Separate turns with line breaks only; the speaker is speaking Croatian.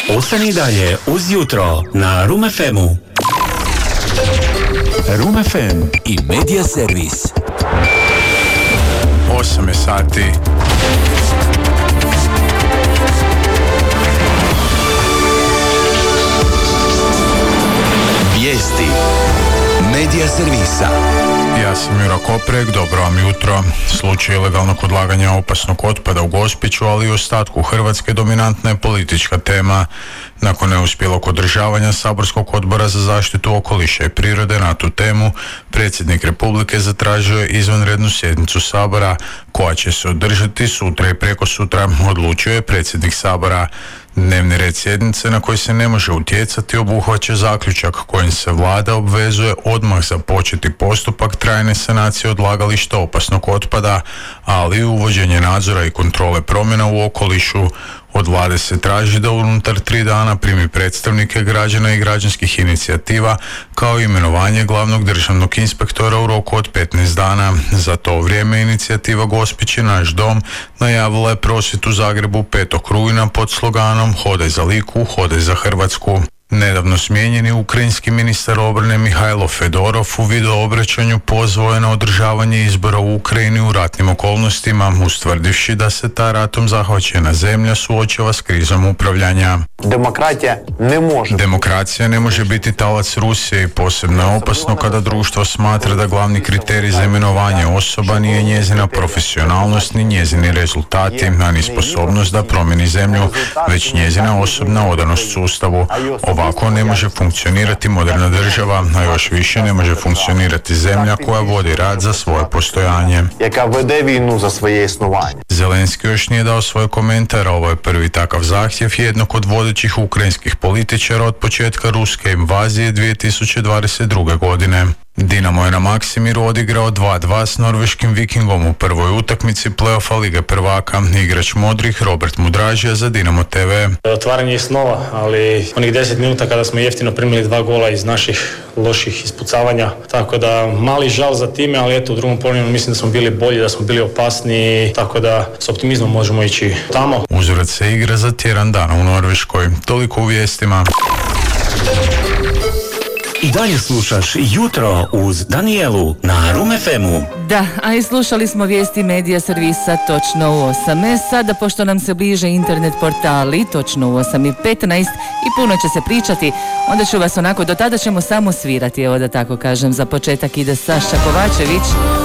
Ostani dalje uz jutro na Room FM-u. Room FM i Media Servis.
8 je sati.
Vijesti Media Servisa.
Ja sam Jura Koprek, dobro vam jutro. Slučaj ilegalnog odlaganja opasnog otpada u Gospiću, ali i u ostatku Hrvatske dominantna je politička tema. Nakon neuspjelog održavanja Saborskog odbora za zaštitu okoliša i prirode na tu temu, predsjednik Republike zatražio je izvanrednu sjednicu Sabora, koja će se održati sutra i prekosutra, odlučio je predsjednik Sabora. Dnevni red sjednice na koji se ne može utjecati obuhvaća zaključak kojim se vlada obvezuje odmah započeti postupak trajne sanacije odlagališta opasnog otpada, ali i uvođenje nadzora i kontrole promjena u okolišu. Od vlade se traži da unutar 3 dana primi predstavnike građana i građanskih inicijativa, kao i imenovanje glavnog državnog inspektora u roku od 15 dana. Za to vrijeme inicijativa Gospić je naš dom najavila je prosvjed u Zagrebu 5. rujna pod sloganom "Hodaj za Liku, hodaj za Hrvatsku". Nedavno smijenjeni ukrajinski ministar obrane Mihajlo Fedorov u video obraćanju pozvao je na održavanje izbora u Ukrajini u ratnim okolnostima, ustvrdivši da se ta ratom zahvaćena zemlja suočava s krizom upravljanja. Demokracija ne može biti talac Rusije i posebno je opasno kada društvo smatra da glavni kriterij za imenovanje osoba nije njezina profesionalnost ni njezini rezultati, a ni sposobnost da promijeni zemlju, već njezina osobna odanost sustavu. Ovako ne može funkcionirati moderna država, a još više ne može funkcionirati zemlja koja vodi rat za svoje postojanje. Zelenski još nije dao svoj komentar, a ovo je prvi takav zahtjev jednog od vodećih ukrajinskih političara od početka ruske invazije 2022. godine. Dinamo je na Maksimiru odigrao 2-2 s norveškim Vikingom u prvoj utakmici play-offa Lige prvaka. Igrač modrih Robert Mudražija za Dinamo TV.
Otvaranje je snova, ali onih 10 minuta kada smo jeftino primili 2 gola iz naših loših ispucavanja, tako da mali žal za time, ali eto u drugom poluvremenu mislim da smo bili bolji, da smo bili opasniji, tako da s optimizmom možemo ići tamo.
Uzvrat se igra za tjedan dana u Norveškoj. Toliko u vijestima.
I dalje slušaš Jutro uz Danijelu na Room FM-u.
Da, a i slušali smo vijesti Medija Servisa točno u 8. Sada, pošto nam se bliže internet portali, točno u 8:15 i puno će se pričati, onda ću vas onako, do tada ćemo samo svirati, evo da tako kažem, za početak ide Saša Kovačević.